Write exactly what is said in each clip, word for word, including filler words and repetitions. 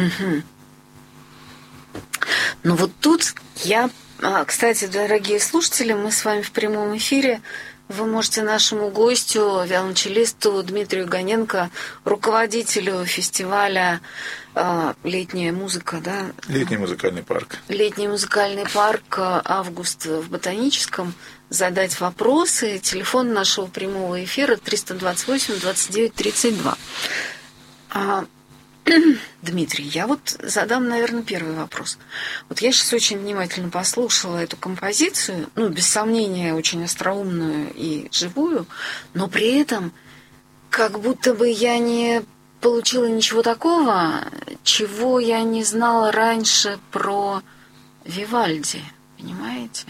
Угу. Ну вот тут я... А, кстати, дорогие слушатели, мы с вами в прямом эфире. Вы можете нашему гостю, виолончелисту Дмитрию Гоненко, руководителю фестиваля э, «Летняя музыка», да? Летний музыкальный парк. Летний музыкальный парк «Август» в Ботаническом, задать вопросы. Телефон нашего прямого эфира триста двадцать восемь двадцать девять тридцать два. А, Дмитрий, я вот задам, наверное, первый вопрос. Вот я сейчас очень внимательно послушала эту композицию, ну, без сомнения, очень остроумную и живую, но при этом как будто бы я не получила ничего такого, чего я не знала раньше про Вивальди, понимаете?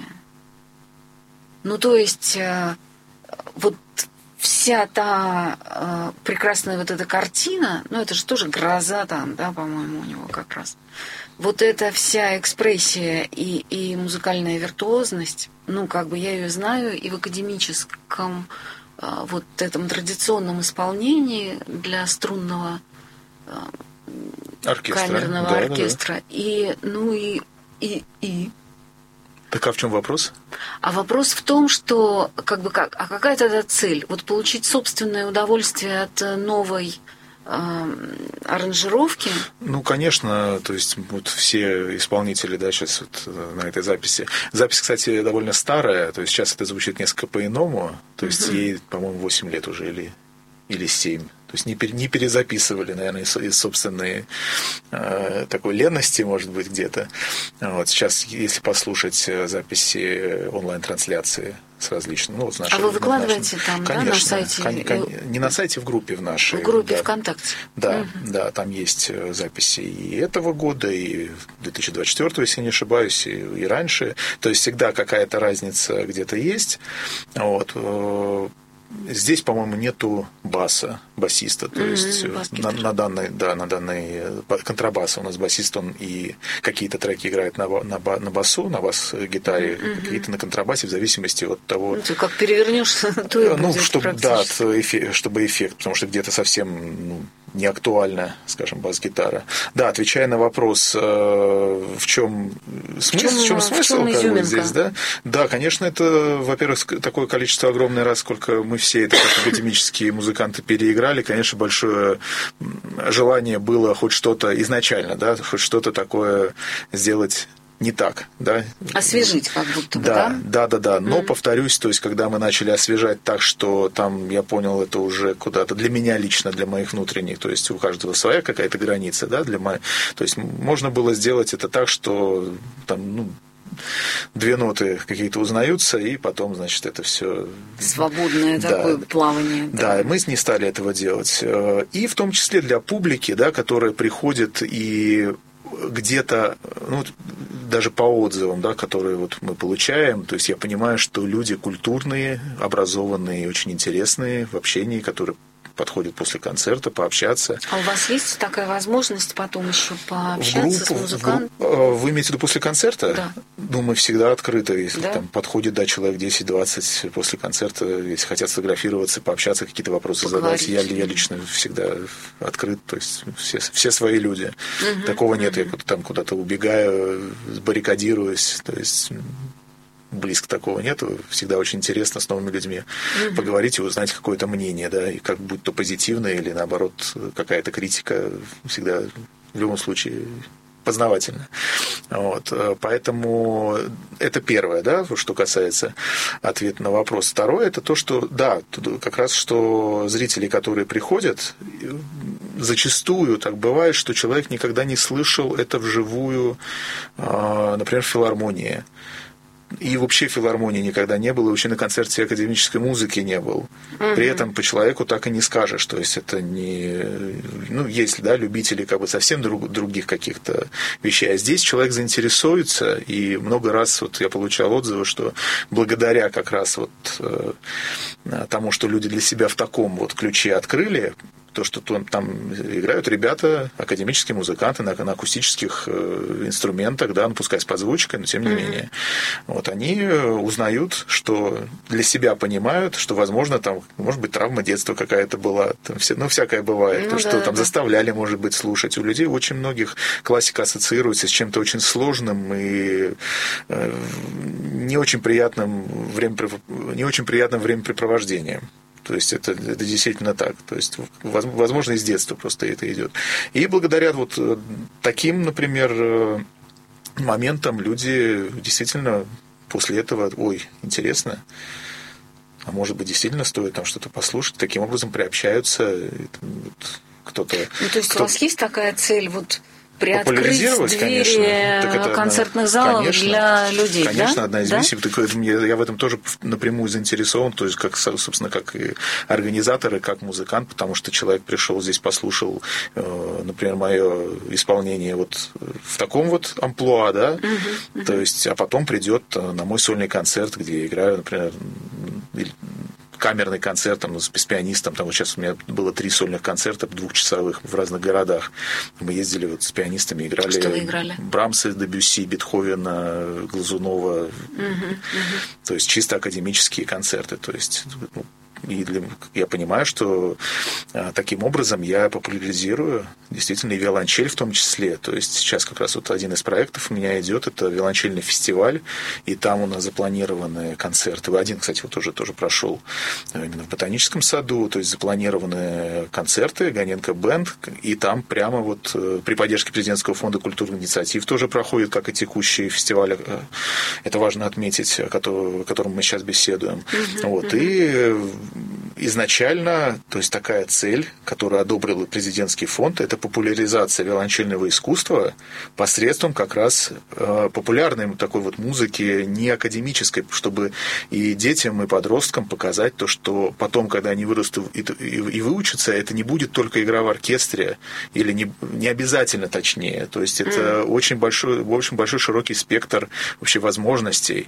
Ну, то есть, вот вся та э, прекрасная вот эта картина, ну, это же тоже гроза там, да, по-моему, у него как раз. Вот эта вся экспрессия и, и музыкальная виртуозность, ну, как бы я ее знаю и в академическом э, вот этом традиционном исполнении для струнного э, оркестра, камерного да, оркестра. Да, да. И, ну, и, и, и Так а в чем вопрос? А вопрос в том, что как бы как, а какая тогда цель? Вот получить собственное удовольствие от новой э, аранжировки? Ну, конечно, то есть вот все исполнители, да, сейчас вот на этой записи. Запись, кстати, довольно старая, то есть сейчас это звучит несколько по-иному, то есть uh-huh. ей, по-моему, восемь лет уже или, или семь. То есть не, пере, не перезаписывали, наверное, из, из собственной э, такой ленности, может быть, где-то. Вот сейчас, если послушать записи онлайн-трансляции с различными, ну, вот с нашей, а вы выкладываете нашим, там, конечно, да, на сайте? Кон, кон, не на сайте, в группе в нашей. В группе да. ВКонтакте. Да, угу. да, там есть записи и этого года, и две тысячи двадцать четвёртого, если не ошибаюсь, и, и раньше. То есть всегда какая-то разница где-то есть. Вот. Здесь, по-моему, нету баса, басиста, то mm-hmm, есть на, на данной, да, на данной контрабаса у нас басист, он и какие-то треки играет на, на, на басу, на бас-гитаре, mm-hmm. какие-то на контрабасе, в зависимости от того... Ну, ты как перевернешь, то и ну, будет чтобы, да, эффект, чтобы эффект, потому что где-то совсем ну, не актуальна, скажем, бас-гитара. Да, отвечая на вопрос, в чем смысл, в чем, в смысл в чем как бы, здесь, да? Да, конечно, это, во-первых, такое количество огромное раз, сколько мы все это как академические музыканты переиграли, конечно, большое желание было хоть что-то изначально, да, хоть что-то такое сделать не так, да. Освежить как будто бы, да? Да, да, да, да. Но, mm-hmm. повторюсь, то есть, когда мы начали освежать так, что там, я понял, это уже куда-то для меня лично, для моих внутренних, то есть, у каждого своя какая-то граница, да, для моих... То есть, можно было сделать это так, что там, ну, две ноты какие-то узнаются, и потом, значит, это все свободное да, такое плавание. Да. да, мы не стали этого делать. И в том числе для публики, да, которая приходит и где-то, ну, даже по отзывам, да, которые вот мы получаем, то есть я понимаю, что люди культурные, образованные, очень интересные в общении, которые подходит после концерта, пообщаться. А у вас есть такая возможность потом еще пообщаться группу, с музыкантом? Вы имеете в виду после концерта? Да. Ну, мы всегда открыты. Если да? там подходит, да, человек десять-двадцать после концерта, если хотят сфотографироваться, пообщаться, какие-то вопросы Поговорить. задать, я, я лично всегда открыт. То есть все, все свои люди. Угу, Такого угу. нет. Я там куда-то убегаю, баррикадируюсь. То есть... близко такого нету. Всегда очень интересно с новыми людьми mm-hmm. поговорить и узнать какое-то мнение, да, и как будь то позитивное или наоборот какая-то критика, всегда в любом случае познавательно. Вот. Поэтому это первое, да, что касается ответа на вопрос. Второе, это то, что, да, как раз, что зрители, которые приходят, зачастую так бывает, что человек никогда не слышал это вживую, например, в филармонии. И вообще филармонии никогда не было, и вообще на концерте академической музыки не был. Угу. При этом по человеку так и не скажешь. То есть это не... Ну, есть, да, любители как бы совсем друг, других каких-то вещей. А здесь человек заинтересуется, и много раз вот я получал отзывы, что благодаря как раз вот э, тому, что люди для себя в таком вот ключе открыли, то, что там играют ребята, академические музыканты на, на акустических инструментах, да, ну, пускай с подзвучкой, но тем не mm-hmm. менее. Вот. Вот, они узнают, что для себя понимают, что, возможно, там, может быть, травма детства какая-то была, там все, ну, всякое бывает, ну, то, да, что там да. заставляли, может быть, слушать. У людей очень многих классика ассоциируется с чем-то очень сложным и э, не очень приятным времяпрепровождением. Не очень приятным времяпрепровождением. То есть это, это действительно так. То есть, возможно, из детства просто это идет. И благодаря вот таким, например, моментам люди действительно после этого, ой, интересно, а может быть, действительно стоит там что-то послушать, таким образом приобщаются. Кто-то, ну, то есть кто... у вас есть такая цель вот приоткрыть двери концертных залов конечно, для людей, конечно, да? одна из да? миссий. Я в этом тоже напрямую заинтересован, то есть, как, собственно, как и организатор, и как музыкант, потому что человек пришел здесь, послушал, например, мое исполнение вот в таком вот амплуа, да, uh-huh, uh-huh. то есть, а потом придет на мой сольный концерт, где я играю, например, камерный концерт там, с пианистом. Там вот сейчас у меня было три сольных концерта двухчасовых в разных городах. Мы ездили вот с пианистами, играли. Что вы играли? Брамса, Дебюсси, Бетховена, Глазунова. Угу, угу. То есть чисто академические концерты. То есть ну, и для, я понимаю, что а, таким образом я популяризирую действительно и виолончель в том числе. То есть сейчас как раз вот один из проектов у меня идет, это виолончельный фестиваль, и там у нас запланированы концерты. Один, кстати, вот тоже, тоже прошел именно в Ботаническом саду, то есть запланированы концерты Гоненко Бенд, и там прямо вот при поддержке Президентского фонда культурных инициатив тоже проходит, как и текущие фестивали. Это важно отметить, о котором мы сейчас беседуем. Mm-hmm. Вот. И изначально, то есть такая цель, которую одобрил президентский фонд, это популяризация виолончельного искусства посредством как раз э, популярной такой вот музыки, не академической, чтобы и детям, и подросткам показать то, что потом, когда они вырастут и, и, и выучатся, это не будет только игра в оркестре, или не, не обязательно точнее. То есть это mm. очень большой, в общем, большой широкий спектр вообще возможностей.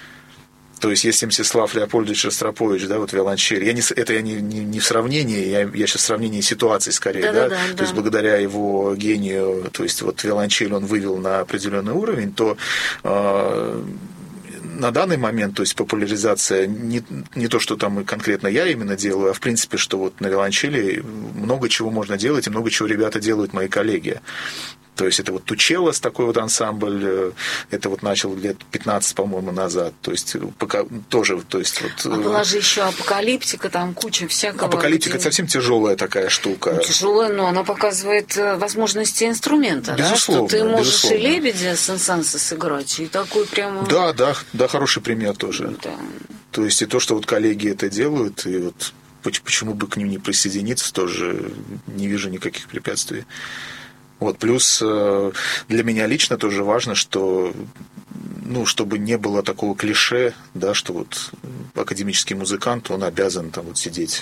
То есть, если Мстислав Леопольдович Ростропович, да, вот виолончель, я не, это я не, не, не в сравнении, я, я сейчас в сравнении ситуации скорее, да, да, да, да, то есть, благодаря его гению, то есть, вот виолончель он вывел на определенный уровень, то э, на данный момент, то есть, популяризация, не, не то, что там конкретно я именно делаю, а в принципе, что вот на виолончели много чего можно делать, и много чего ребята делают, мои коллеги. То есть это вот Тучелос, такой вот ансамбль, это вот начал лет пятнадцать, по-моему, назад. То есть пока тоже, то есть вот. А была же еще апокалиптика, там куча всякого. Апокалиптика где... совсем тяжелая такая штука. Ну, тяжелая, но она показывает возможности инструмента, безусловно, да? Что ты можешь безусловно. И лебедя Сен-Санса сыграть, и такой прямо. Да, да, да, хороший пример тоже. Да. То есть и то, что вот коллеги это делают, и вот почему бы к ним не присоединиться, тоже не вижу никаких препятствий. Вот, плюс для меня лично тоже важно, что, ну, чтобы не было такого клише, да, что вот академический музыкант, он обязан там вот сидеть,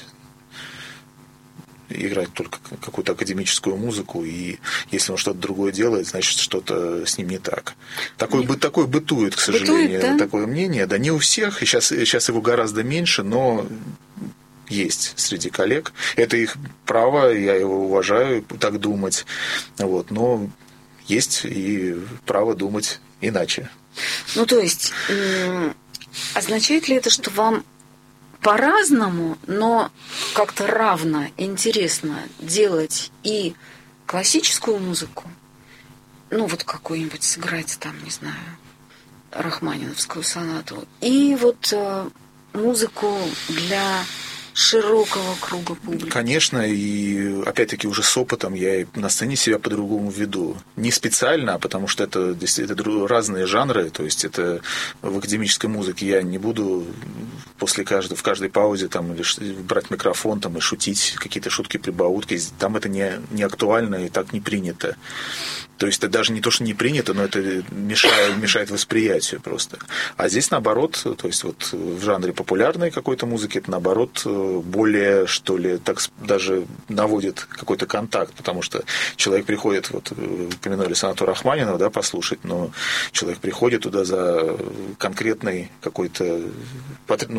играть только какую-то академическую музыку, и если он что-то другое делает, значит, что-то с ним не так. Такое, бы, такое бытует, к сожалению, бытует, да? Такое мнение. Да не у всех, и сейчас, сейчас его гораздо меньше, но... есть среди коллег. Это их право, я его уважаю, так думать. Вот. Но есть и право думать иначе. Ну, то есть, означает ли это, что вам по-разному, но как-то равно интересно делать и классическую музыку, ну, вот какую-нибудь сыграть там, не знаю, рахманиновскую сонату, и вот музыку для широкого круга публики. Конечно, и опять-таки уже с опытом я на сцене себя по-другому веду. Не специально, а потому что это, это разные жанры, то есть это в академической музыке я не буду после каждой, в каждой паузе там, брать микрофон там, и шутить, какие-то шутки-прибаутки. Там это не, не актуально и так не принято. То есть это даже не то, что не принято, но это мешает, мешает восприятию просто. А здесь наоборот, то есть вот в жанре популярной какой-то музыки это наоборот более, что ли, так даже наводит какой-то контакт, потому что человек приходит, вот упомянули сонату Рахманинова, да, послушать, но человек приходит туда за конкретной какой-то, ну,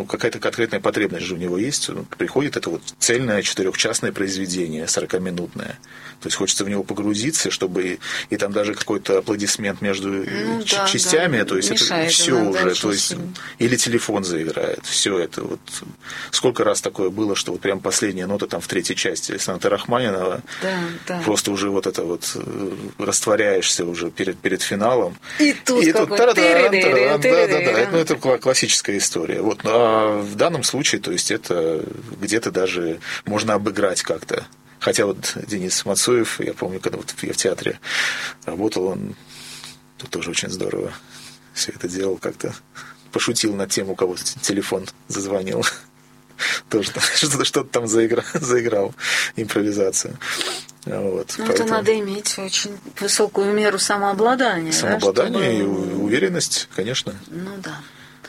ну, какая-то конкретная потребность же у него есть. Он приходит, это вот цельное четырехчастное произведение, сорокаминутное. То есть хочется в него погрузиться, чтобы и, и там даже какой-то аплодисмент между ну, ч- да, частями, да, то есть мешает, это все уже, то есть сильно. или телефон заиграет, все это вот. Сколько раз такое было, что вот прям последняя нота там в третьей части Соната Рахманинова, да, да. просто уже вот это вот растворяешься уже перед, перед финалом. И тут и какой... тут, да, да, да, ну, это классическая история. Вот, а в данном случае, то есть это где-то даже можно обыграть как-то. Хотя вот Денис Мацуев, я помню, когда вот я в театре работал, он тут тоже очень здорово все это делал, как-то пошутил над тем, у кого телефон зазвонил. Тоже что-то, что-то там заиграл, заиграл импровизацию. Вот, ну, поэтому... это надо иметь очень высокую меру самообладания. Самообладание да, чтобы... и уверенность, конечно. Ну да.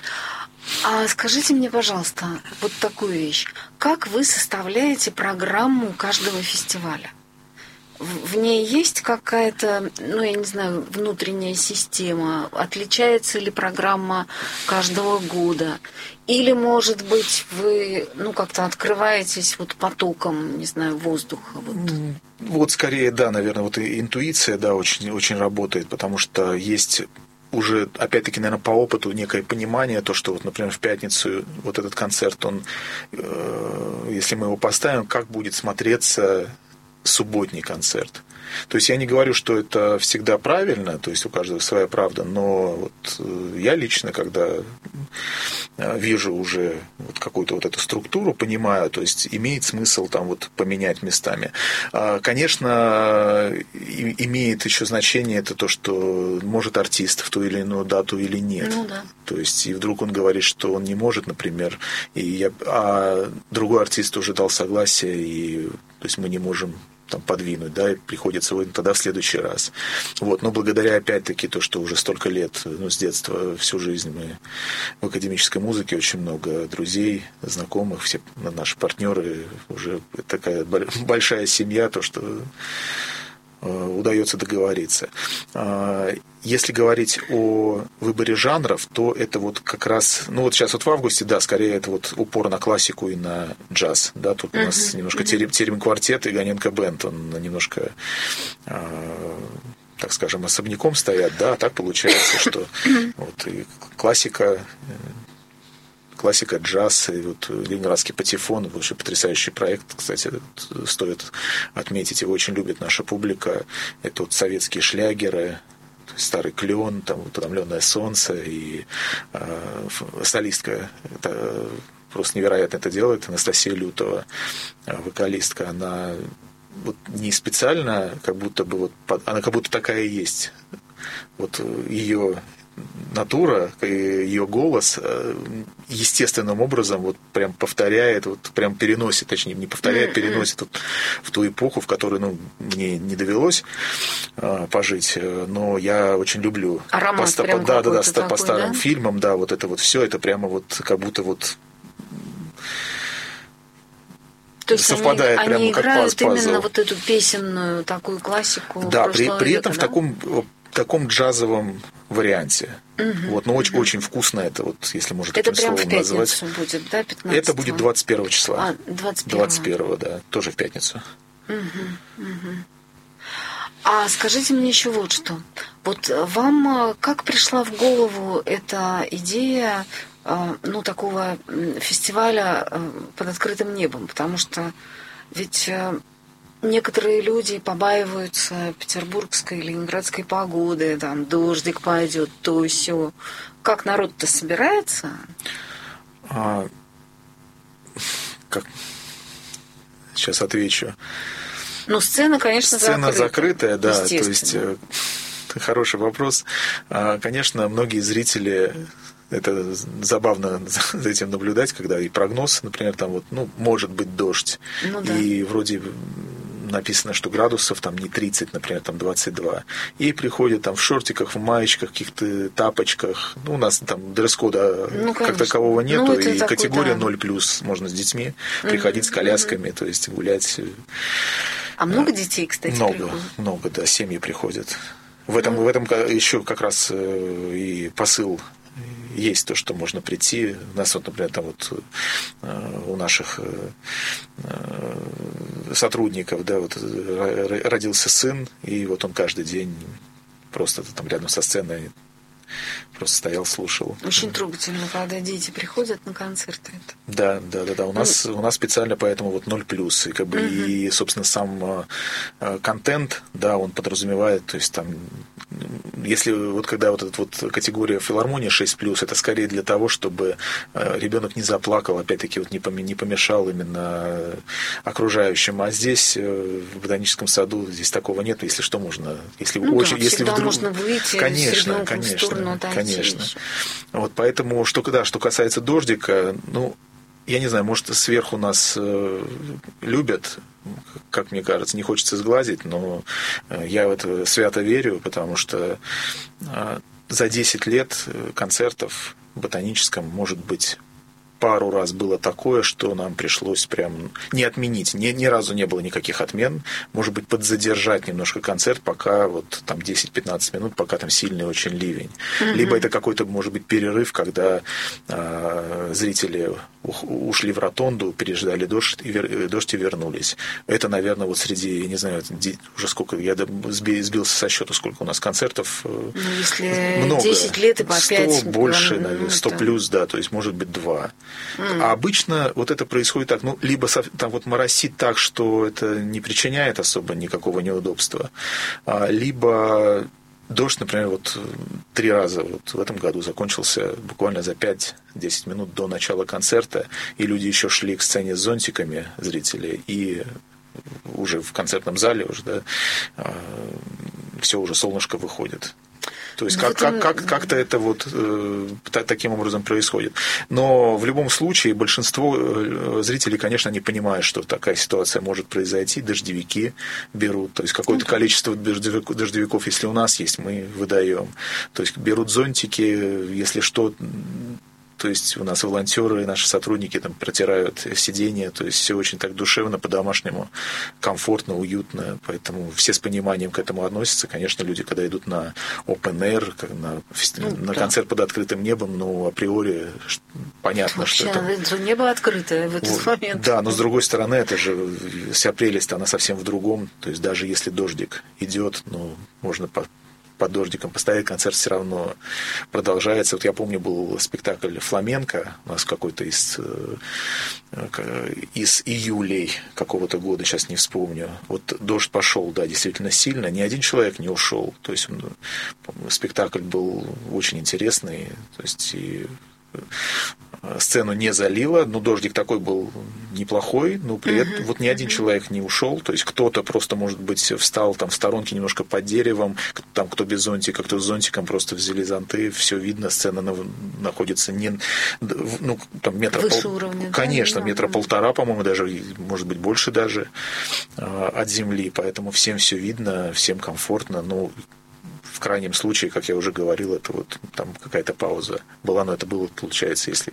А скажите мне, пожалуйста, вот такую вещь. Как вы составляете программу каждого фестиваля? В ней есть какая-то, ну, я не знаю, внутренняя система? Отличается ли программа каждого года? Или, может быть, вы, ну, как-то открываетесь вот потоком, не знаю, воздуха? Вот, вот скорее, да, наверное, вот интуиция, да, очень, очень работает, потому что есть... уже, опять-таки, наверное, по опыту некое понимание, то, что, вот, например, в пятницу вот этот концерт, он, э, если мы его поставим, как будет смотреться субботний концерт. То есть я не говорю, что это всегда правильно, то есть у каждого своя правда, но вот я лично, когда вижу уже вот какую-то вот эту структуру, понимаю, то есть имеет смысл там вот поменять местами. Конечно, имеет еще значение это то, что может артист в ту или иную дату или нет. Ну, да. То есть и вдруг он говорит, что он не может, например, и я, а другой артист уже дал согласие, и то есть мы не можем там подвинуть, да, и приходится вот тогда в следующий раз. Вот. Но благодаря, опять-таки, то, что уже столько лет, ну, с детства, всю жизнь мы в академической музыке, очень много друзей, знакомых, все наши партнеры, уже такая большая семья, то, что удается договориться. Если говорить о выборе жанров, то это вот как раз, ну вот сейчас вот в августе, да, скорее это вот упор на классику и на джаз, да, тут uh-huh, у нас немножко uh-huh. терем квартет и Гоненко бенд, он немножко, так скажем, особняком стоят, да, а так получается, что вот и классика, классика, джаз, и вот Ленинградский патефон, вообще потрясающий проект, кстати, стоит отметить, его очень любит наша публика, это вот советские шлягеры, Старый клен, там утомленное солнце, и э, солистка это просто невероятно это делает, Анастасия Лютова, вокалистка, она вот не специально, как будто бы вот, она как будто такая и есть, вот ее натура, ее голос естественным образом вот прям повторяет, вот прям переносит, точнее, не повторяет, переносит вот в ту эпоху, в которой, ну, мне не довелось а, пожить, но я очень люблю аромат по, прям да, да, да, такой, по старым да? фильмам, да, вот это вот все, это прямо вот как будто вот то есть совпадает они, прямо они как играют пазл. именно вот эту песенную такую классику. Да, при, при века, этом да? в таком таком джазовом варианте. Угу, вот, но угу. очень, очень вкусно это, вот, если можно это таким словом назвать. Это прям в пятницу будет, да, пятнадцатого? Это будет двадцать первого числа. А, двадцать первого. двадцать первого, да, тоже в пятницу. Угу, угу. А скажите мне еще вот что. Вот вам как пришла в голову эта идея, ну, такого фестиваля под открытым небом? Потому что ведь некоторые люди побаиваются петербургской, ленинградской погоды, там дождик пойдет, то и сё. Как народ-то собирается? А, как? Сейчас отвечу. Ну, сцена, конечно, сцена закрытая. закрытая, да. То есть хороший вопрос. Конечно, многие зрители. Это забавно за этим наблюдать, когда и прогноз, например, там вот, ну, может быть дождь, ну, да. и вроде написано, что градусов там не тридцать, например, там двадцать два. И приходят там в шортиках, в маечках, каких-то тапочках. Ну, у нас там дресс-кода ну, как такового нету, ну, и такой, категория да. ноль плюс, можно с детьми приходить mm-hmm. с колясками, mm-hmm. то есть гулять. А много детей, кстати, много, приходят? Много, да, семьи приходят. В этом, mm-hmm. в этом еще как раз и посыл есть то, что можно прийти. У нас, вот, например, там вот у наших сотрудников, да, вот родился сын, и вот он каждый день просто там рядом со сценой просто стоял, слушал. Очень трогательно, когда дети приходят на концерты. Да, да, да, да. У нас, у нас специально поэтому вот ноль плюс. И, как бы, угу. и, собственно, сам э, контент, да, он подразумевает, то есть там, если вот когда вот эта вот категория филармония шесть плюс, это скорее для того, чтобы э, ребенок не заплакал, опять-таки вот не, пом- не помешал именно окружающим. А здесь, э, в ботаническом саду, здесь такого нет. Если что, можно, если ну очень, да, если вдруг, можно выйти, конечно, с конечно. в сторону отойти. Конечно. Вот поэтому, что, да, что касается дождика, ну, я не знаю, может, сверху нас э, любят, как мне кажется, не хочется сглазить, но я в это свято верю, потому что э, за десять лет концертов в ботаническом, может быть, пару раз было такое, что нам пришлось прям не отменить, ни, ни разу не было никаких отмен, может быть, подзадержать немножко концерт, пока вот там десять-пятнадцать минут, пока там сильный очень ливень. Mm-hmm. Либо это какой-то, может быть, перерыв, когда э, зрители ушли в ротонду, переждали дождь и, вер, дождь и вернулись. Это, наверное, вот среди, я не знаю, уже сколько, я сбился со счета, сколько у нас концертов. Ну, если много. десять лет и по пять. сто больше, ну, наверное, сто да. плюс, да, то есть, может быть, два. Mm. А обычно вот это происходит так, ну, либо там вот моросит так, что это не причиняет особо никакого неудобства, либо дождь, например, вот три раза вот в этом году закончился буквально за пять-десять минут до начала концерта, и люди еще шли к сцене с зонтиками, зрители, и уже в концертном зале уже, да, все, уже солнышко выходит. То есть как, как, как, как-то это вот э, таким образом происходит. Но в любом случае большинство зрителей, конечно, не понимают, что такая ситуация может произойти. Дождевики берут, то есть какое-то mm-hmm. количество дождевиков, дождевиков, если у нас есть, мы выдаем. То есть берут зонтики, если что. То есть у нас волонтеры, наши сотрудники там протирают сиденья, то есть все очень так душевно, по-домашнему, комфортно, уютно, поэтому все с пониманием к этому относятся. Конечно, люди, когда идут на open air, на, ну, на да. концерт под открытым небом, ну, априори понятно, вообще, что это... небо открытое в этот вот, момент. Да, но с другой стороны, это же вся прелесть, она совсем в другом, то есть даже если дождик идет, ну, можно по под дождиком постоять, концерт все равно продолжается. Вот я помню, был спектакль «Фламенко» у нас какой-то из, из июлей какого-то года, сейчас не вспомню. Вот дождь пошел, да, действительно сильно, ни один человек не ушел. То есть спектакль был очень интересный, то есть и сцену не залило, но дождик такой был неплохой, но при этом uh-huh, вот ни один uh-huh. человек не ушел, то есть кто-то просто, может быть, встал там в сторонке немножко под деревом, там кто без зонтика, кто с зонтиком, просто взяли зонты, все видно, сцена находится не, ну, там метра выше пол, уровня, конечно, да, метра да. полтора, по-моему, даже, может быть, больше даже от земли, поэтому всем все видно, всем комфортно, ну, в крайнем случае, как я уже говорил, это вот там какая-то пауза была, но это было, получается, если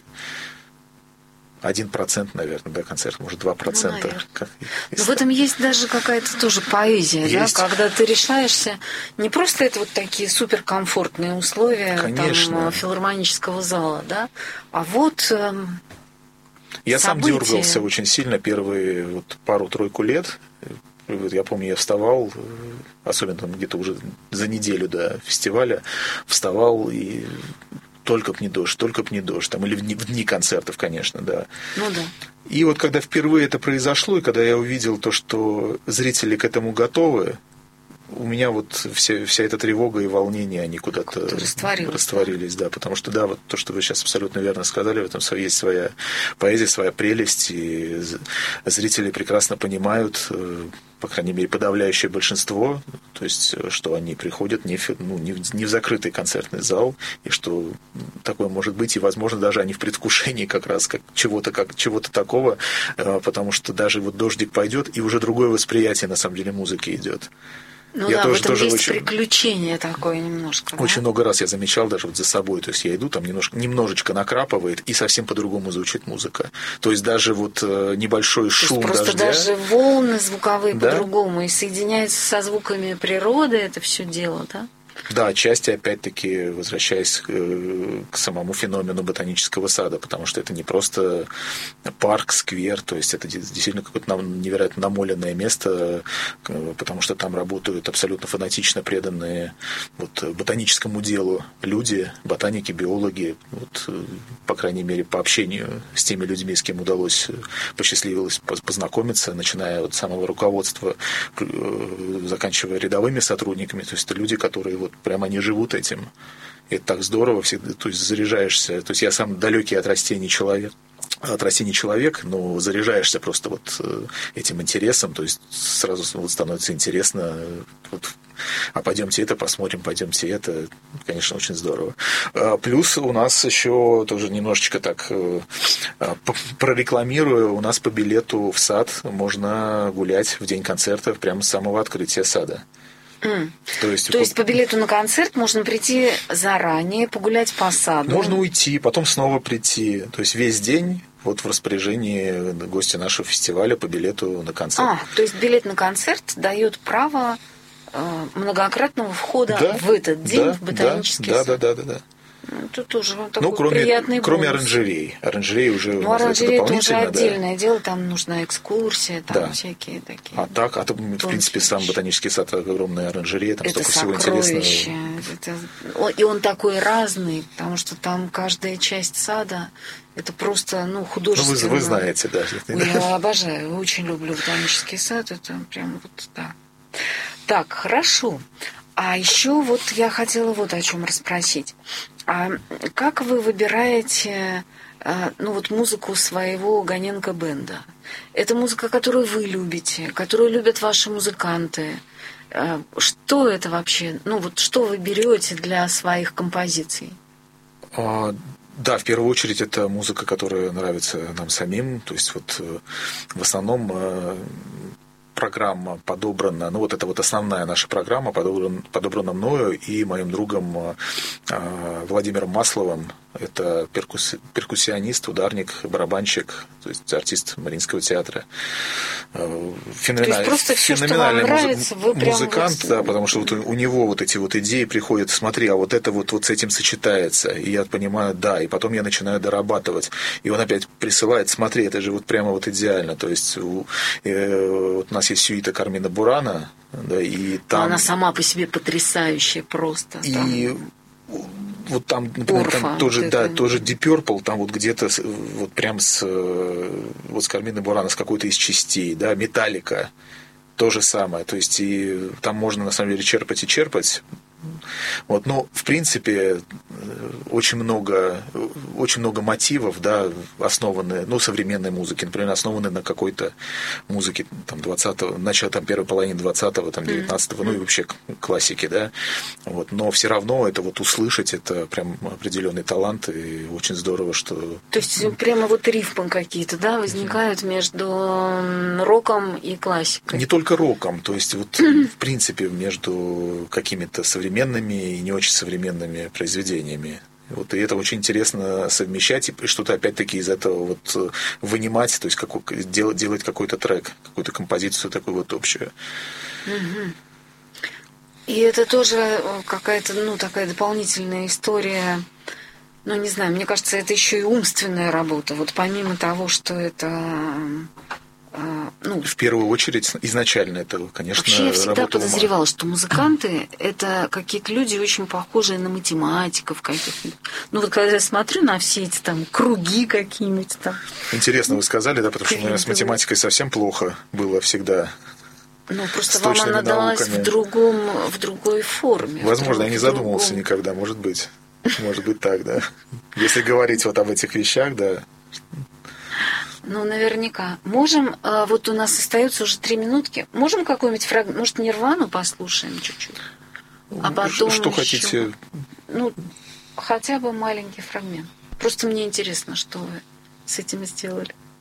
один процент, наверное, да, концерт, может, два процента. Ну, как, но в этом есть даже какая-то тоже поэзия, есть. Да, когда ты решаешься, не просто это вот такие суперкомфортные условия там, филармонического зала, да, а вот эм, я события. Сам дергался очень сильно первые вот, пару-тройку лет. Я помню, я вставал, особенно там где-то уже за неделю до фестиваля, вставал и только б не дождь, только б не дождь, там, или в дни, в дни концертов, конечно, да. Ну да. И вот когда впервые это произошло, и когда я увидел то, что зрители к этому готовы, у меня вот вся, вся эта тревога и волнение, они куда-то растворились, да, потому что, да, вот то, что вы сейчас абсолютно верно сказали, в этом есть своя поэзия, своя прелесть, и зрители прекрасно понимают, по крайней мере, подавляющее большинство, то есть, что они приходят не в, ну, не в, не в закрытый концертный зал, и что такое может быть, и, возможно, даже они в предвкушении как раз как чего-то, как, чего-то такого, потому что даже вот дождик пойдет, и уже другое восприятие, на самом деле, музыки идет. Ну я да, тоже, в этом тоже есть очень, приключение такое немножко. Очень да? много раз я замечал даже вот за собой. То есть я иду, там немножко, немножечко накрапывает, и совсем по-другому звучит музыка. То есть даже вот небольшой шум то есть просто дождя. Даже волны звуковые да? по-другому и соединяются со звуками природы, это все дело, да? Да, отчасти, опять-таки, возвращаясь к, к самому феномену ботанического сада, потому что это не просто парк, сквер, то есть это действительно какое-то невероятно намоленное место, потому что там работают абсолютно фанатично преданные вот, ботаническому делу люди, ботаники, биологи, вот, по крайней мере, по общению с теми людьми, с кем удалось, посчастливилось познакомиться, начиная от самого руководства, заканчивая рядовыми сотрудниками, то есть это люди, которые вот прямо они живут этим. И это так здорово, всегда, то есть заряжаешься. То есть я сам далекий от растений человек, от растений человек, но заряжаешься просто вот этим интересом, то есть сразу вот становится интересно, вот, а пойдемте это посмотрим, пойдемте это, конечно, очень здорово. Плюс у нас еще тоже немножечко так прорекламирую, у нас по билету в сад можно гулять в день концерта прямо с самого открытия сада. Mm. То есть, То есть по билету на концерт можно прийти заранее, погулять по саду. Можно уйти, потом снова прийти. То есть весь день вот в распоряжении гостя нашего фестиваля по билету на концерт. А, то есть билет на концерт дает право э, многократного входа да, в этот день да, в ботанический да, сад. Да, да, да, да. Это тоже такой ну, кроме, приятный бонус. Кроме оранжерей. Оранжереи уже ну, оранжереи это уже отдельное да. дело, там нужна экскурсия, там да. всякие такие. А так, а то, в принципе, сам ботанический сад огромная оранжерея, там это столько всего интересного. Это... И он такой разный, потому что там каждая часть сада это просто, ну, художественно. Ну, вы, вы знаете, да. Ой, я обожаю, очень люблю ботанический сад, это прям вот, да. Так, хорошо. А еще вот я хотела вот о чем расспросить. А как вы выбираете, ну, вот музыку своего Гоненко-бенда? Это музыка, которую вы любите, которую любят ваши музыканты. Что это вообще? Ну, вот что вы берете для своих композиций? А, да, в первую очередь это музыка, которая нравится нам самим. То есть вот в основном программа подобрана, ну вот это вот основная наша программа подобрана, подобрана мною и моим другом э, Владимиром Масловым. Это перкус, перкуссионист, ударник, барабанщик, то есть артист Мариинского театра. Феноменальный, просто все, феноменальный что вам нравится, вы прям музыкант, вот... да, потому что вот у, у него вот эти вот идеи приходят, смотри, а вот это вот, вот с этим сочетается. И я понимаю, да, и потом я начинаю дорабатывать. И он опять присылает, смотри, это же вот прямо вот идеально. То есть у, э, вот у нас есть сюита Кармина Бурана, да, и там... Она сама по себе потрясающая просто. И... Там... Вот там, например, Орфа, там тоже, вот да, это... тоже Deep Purple, там вот где-то вот прям с, вот с Кармины Бурана, с какой-то из частей, да, Металлика, то же самое. То есть и там можно на самом деле черпать и черпать. Вот, но в принципе очень много, очень много мотивов, да, основаны, ну, современной музыки, например, основаны на какой-то музыке там, двадцатого, начала там, первой половины двадцатого, там, девятнадцатого, mm-hmm. ну и вообще классики, да. Вот, но все равно это вот услышать, это прям определенный талант, и очень здорово, что. То есть прямо вот рифмы какие-то, да, возникают mm-hmm. между роком и классикой. Не только роком, то есть вот mm-hmm. в принципе между какими-то современными современными и не очень современными произведениями. Вот, и это очень интересно совмещать и что-то опять-таки из этого вот вынимать, то есть как, делать, делать какой-то трек, какую-то композицию такую вот общую. Угу. И это тоже какая-то, ну, такая дополнительная история, ну, не знаю, мне кажется, это еще и умственная работа. Вот помимо того, что это... Ну, в первую очередь, изначально это, конечно, вообще я всегда работа подозревала, ума. что музыканты – это какие-то люди очень похожие на математиков каких-то. Ну, вот когда я смотрю на все эти там круги какие-нибудь там. Интересно вы сказали, да, потому что, наверное, с математикой совсем плохо было всегда. Ну, просто вам она далась в, другом, в другой форме. Возможно, я не другом... задумывался никогда, может быть. Может быть так, да. Если говорить вот об этих вещах, да. Ну, наверняка. Можем, вот у нас остается уже три минутки, можем какой-нибудь фрагмент, может, Нирвану послушаем чуть-чуть? А потом что еще... хотите? Ну, хотя бы маленький фрагмент. Просто мне интересно, что вы с этим сделали.